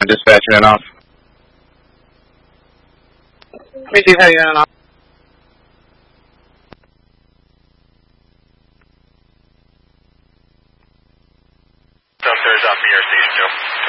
Dispatch in and off. Let me see how you in and off. There's off the air station, Joe.